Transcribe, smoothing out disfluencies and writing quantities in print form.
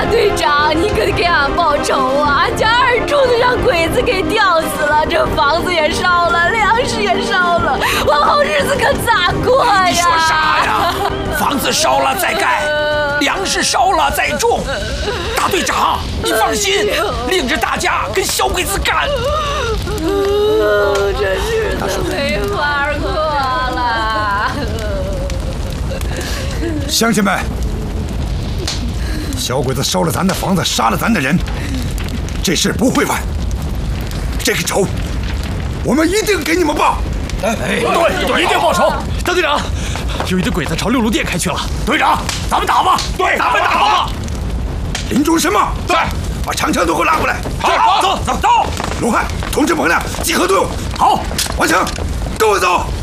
大队长，你可得给俺报仇啊！俺家二柱子让鬼子给吊死了，这房子也烧了，粮食也烧了，往后日子可咋过呀？ 你说啥呀？房子烧了再盖，粮食烧了再种。大队长，你放心，领着大家跟小鬼子干。 这日子没法过了。 乡亲们，小鬼子烧了咱的房子，杀了咱的人，这事不会完。这个仇，我们一定给你们报。 对，一定报仇。大队长，有一堆鬼子朝六路店开去了。 队长，咱们打吧。 对， 咱们打吧。 林中什么？ 在。 把长枪都给我拉过来。 好，走。 龙汉，通知猛亮集合队伍。 好， 王强，跟我走。